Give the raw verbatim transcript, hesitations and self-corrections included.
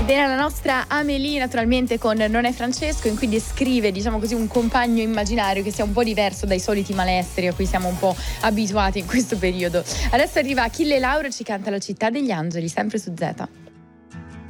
Bene, la nostra Amélie naturalmente con Non è Francesco, in cui descrive, diciamo così, un compagno immaginario che sia un po' diverso dai soliti malestri a cui siamo un po' abituati in questo periodo. Adesso arriva Achille Lauro e ci canta La città degli angeli, sempre su Zeta.